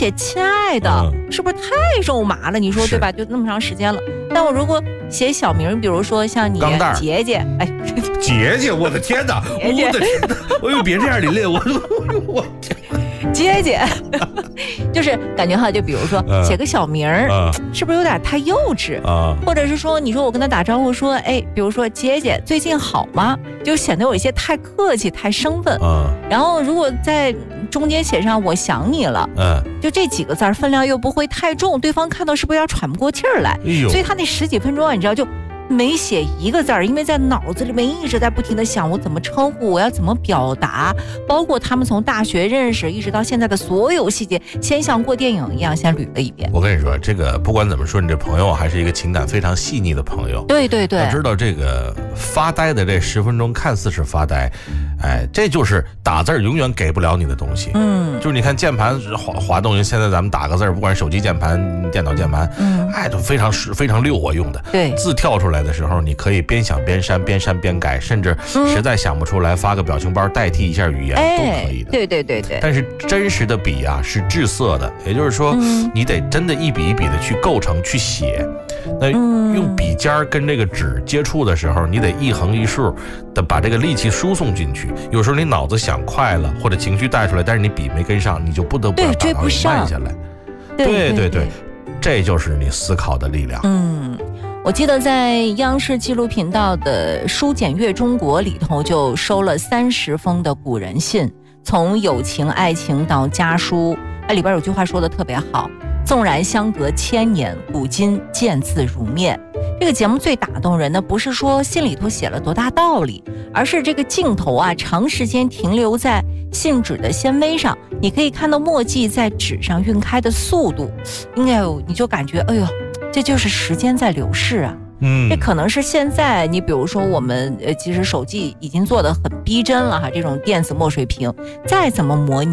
写亲爱的，是不是太肉麻了？你说对吧？就那么长时间了。但我如果写小名，比如说像你杰杰，哎， 杰杰，我的天哪，我的天哪，我又别这样，琳琳，我杰杰，就是感觉哈，就比如说写个小名是不是有点太幼稚啊？或者是说，你说我跟他打招呼说，哎，比如说杰杰最近好吗？就显得有一些太客气、太生分。然后如果在中间写上我想你了，就这几个字分量又不会太重，对方看到是不是要喘不过气儿来？所以他那十几分钟啊，你知道就没写一个字儿，因为在脑子里面一直在不停的想我怎么称呼，我要怎么表达，包括他们从大学认识一直到现在的所有细节，先像过电影一样先捋了一遍。 我跟你说，这个不管怎么说，你这朋友还是一个情感非常细腻的朋友。 对对对， 要知道这个发呆的这10分钟看似是发呆，哎，这就是打字永远给不了你的东西。就是你看键盘滑动，现在咱们打个字，不管是手机键盘、电脑键盘，哎，都非常溜我用的。 对， 字跳出来的时候，你可以边想边删，边删边改，甚至实在想不出来，发个表情包代替一下语言都可以的。 对对对对。 但是真实的笔啊是滞涩的，也就是说，你得真的一笔一笔的去构成去写。那用笔尖跟这个纸接触的时候，你得一横一竖的把这个力气输送进去。有时候你脑子想快了，或者情绪带出来，但是你笔没跟上，你就不得不把它慢下来。对对对，这就是你思考的力量。 我记得在央视纪录频道的《书简阅中国》里头，就收了30封的古人信，从友情、爱情到家书。里边有句话说的特别好，纵然相隔1000年，古今见字如面。这个节目最打动人的不是说信里头写了多大道理，而是这个镜头啊，长时间停留在信纸的纤维上，你可以看到墨迹在纸上晕开的速度，应该有你就感觉，哎呦，这就是时间在流逝啊。这可能是现在你比如说我们其实手机已经做得很逼真了哈，这种电子墨水屏再怎么模拟